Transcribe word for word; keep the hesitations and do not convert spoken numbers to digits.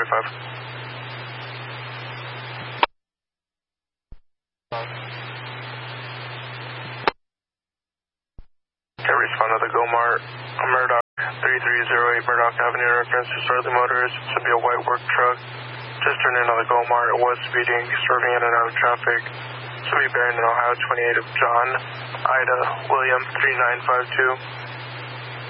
forty-five. Okay, respond to the GoMart, Murdoch, thirty-three oh eight Murdoch Avenue, reference to Starley Motors. This would be a white work truck. Just turned into the GoMart. It was speeding, swerving in and out of traffic. This would be Barrington, Ohio, twenty-eight of John, Ida, William, three nine five two.